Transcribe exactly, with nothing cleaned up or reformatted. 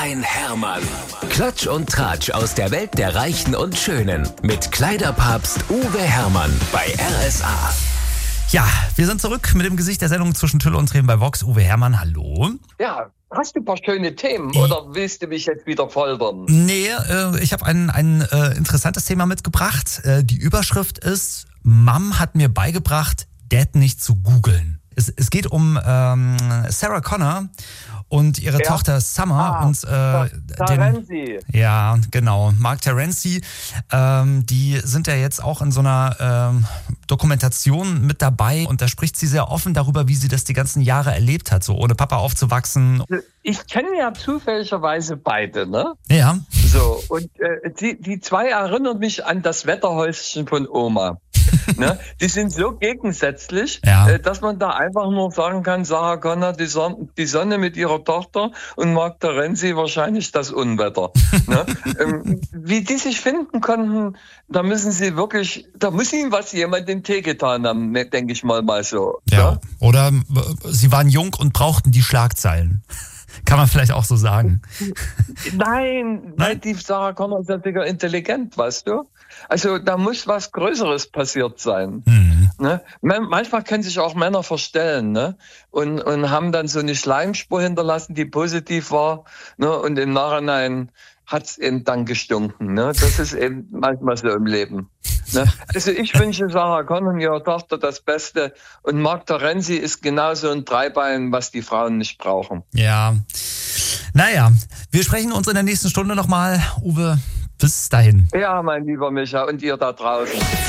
ein Hermann. Klatsch und Tratsch aus der Welt der Reichen und Schönen. Mit Kleiderpapst Uwe Hermann bei R S A. Ja, wir sind zurück mit dem Gesicht der Sendung zwischen Tülle und Tränen bei Vox. Uwe Hermann, hallo. Ja, hast du ein paar schöne Themen oder willst du mich jetzt wieder foltern? Nee, äh, ich habe ein, ein äh, interessantes Thema mitgebracht. Äh, die Überschrift ist, Mom hat mir beigebracht, Dad nicht zu googeln. Es, es geht um ähm, Sarah Connor und ihre Ja. Tochter Summer Ah, und äh, Terenzi. ja, genau, Mark Terenzi, ähm, die sind ja jetzt auch in so einer ähm, Dokumentation mit dabei und da spricht sie sehr offen darüber, wie sie das die ganzen Jahre erlebt hat, so ohne Papa aufzuwachsen. Ich kenne ja zufälligerweise beide, ne? Ja. So, und äh, die, die zwei erinnern mich an das Wetterhäuschen von Oma. Ne? Die sind so gegensätzlich, Ja. äh, dass man da einfach nur sagen kann, Sarah Connor, die, Son- die Sonne mit ihrer Tochter und Mark Terenzi wahrscheinlich das Unwetter. Ne? ähm, wie die sich finden konnten, da müssen sie wirklich, da muss ihnen was jemand den Tee getan haben, denke ich mal mal so. Ja. Ne? Oder äh, sie waren jung und brauchten die Schlagzeilen. Kann man vielleicht auch so sagen. Nein, weil die Sarah Connor ist ja sogar intelligent, weißt du? Also da muss was Größeres passiert sein. Mhm. Ne? Man- Manchmal können sich auch Männer verstellen, ne? und, und haben dann so eine Schleimspur hinterlassen, die positiv war, ne? Und im Nachhinein hat's eben dann gestunken. Ne? Das ist eben manchmal so im Leben. Ne? Also ich wünsche Sarah Connor und ihrer Tochter das Beste und Mark Terenzi ist genauso ein Dreibein, was die Frauen nicht brauchen. Ja. Naja, wir sprechen uns in der nächsten Stunde nochmal. Uwe, bis dahin. Ja, mein lieber Micha, und ihr da draußen.